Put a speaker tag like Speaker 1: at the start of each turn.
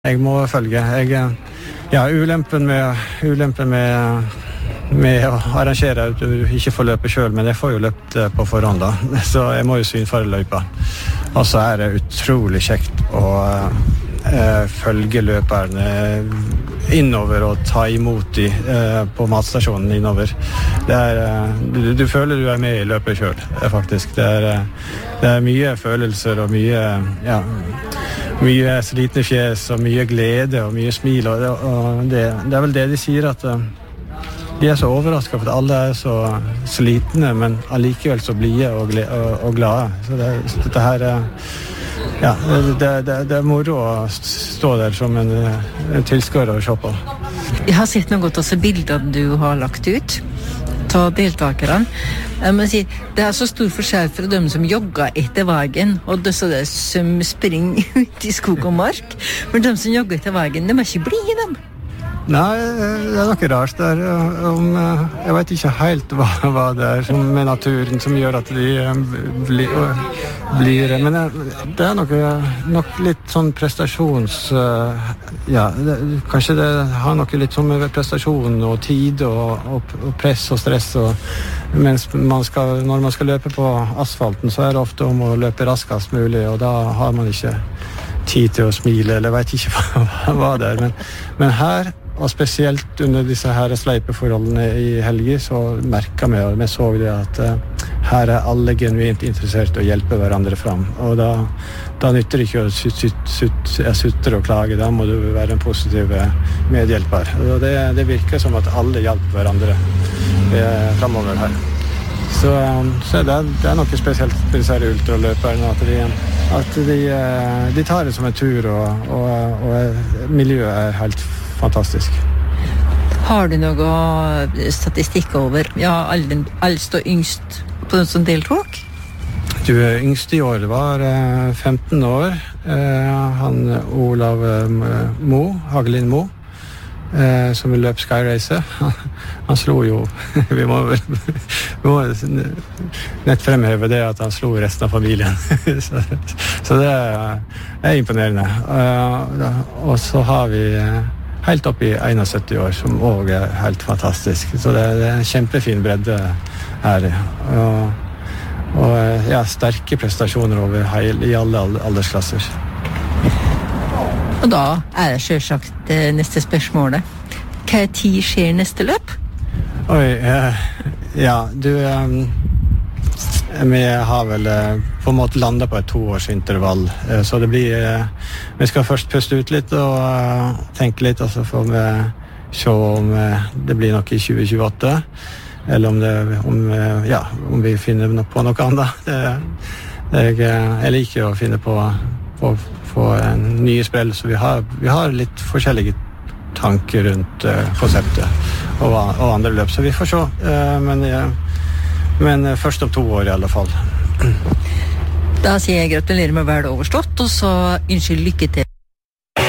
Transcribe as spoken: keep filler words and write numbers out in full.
Speaker 1: Jeg må følge. Jeg, ja, ulempen med, ulempen med, med å arrangere at du ikke får løpe selv, men jeg får jo løpt på forhånd da, så jeg må jo synfare løypa. Og så er det utrolig kjekt å eh, følge løperne innover og ta imot de eh, på matstasjonen innover. Det er, eh, du, du føler du er med i løpet selv, faktisk. Det er, det er mye følelser og mye, ja, mye slitne fjes og mye glede og mye smil, og, det, og det, det er vel det de sier, at uh, de er så overrasket for at alle er så slitne, men allikevel så blide og, og, og glade. Så det, så dette her uh, ja, det, det, det er moro å stå der som en, en tilskuer og se på.
Speaker 2: Jeg har sett noe godt også bilder du har lagt ut ta deltakerne. Jeg må si, det er så stor forskjell fra dem som jogger etter veien, og det er som springer ut i skog og mark. Men de som jogger etter veien, de er ikke blide, dem.
Speaker 1: Nei, det er noe rart der. Om, jeg vet ikke helt hva, hva det er som, med naturen som gjør at de blir, blir men det er noe, nok litt sånn prestasjons... Ja, det, kanskje det har noe litt sånn med prestasjon og tid og, og, og press og stress. Og, mens man skal, når man skal løpe på asfalten, så er det ofte om å løpe raskest mulig, og da har man ikke tid til å smile, eller vet ikke hva, hva det er. Men, men her, og spesielt under disse her sleipeforholdene i helger, så merket vi, og vi så det at uh, her er alle genuint interessert i å hjelpe hverandre fram. Og da, da nytter det ikke å sutte sut, sut, og klage, da må du være en positiv medhjelper. Og det, det virker som at alle hjelper hverandre uh, fremover her. Så, um, så det, er, det er noe spesielt med disse her ultraløperne, at de, at de, uh, de tar det som en tur, og, og, og miljøet er helt fantastisk.
Speaker 2: Har du noe statistikk over ja, eldst og yngst på den som deltok?
Speaker 1: Du, yngst i år var eh, femten år. Eh, han Olav eh, Mo, Hagelin Mo, eh, som løp Skyrace. Han, han slo jo, vi må, vi må nett fremheve det at han slo resten av familien. så, så det er imponerende. Eh, og så har vi helt opp i syttién år, som også er helt fantastisk. Så det, det er en kjempefin bredde her. Og, og ja, sterke prestasjoner over heil, i alle aldersklasser.
Speaker 2: Og da er det selvsagt det neste spørsmålet. Hva tid skjer neste løp?
Speaker 1: Oi, eh, ja, du... Um, vi har vel på en måte landet på et toårsintervall, så det blir, vi skal først puste ut litt og tenke litt, og så får vi se om det blir noe i tjue tjueåtte, eller om, det, om, ja, om vi finner på noe annet. Det, jeg, jeg liker å finne på, på, på en nye sprell, så vi har, vi har litt forskjellige tanker rundt konseptet og, og andre løp, så vi får se, men Men først om to år i alle fall.
Speaker 2: Da sier jeg gratulerer med vel overstått, og så ønsker lykke til.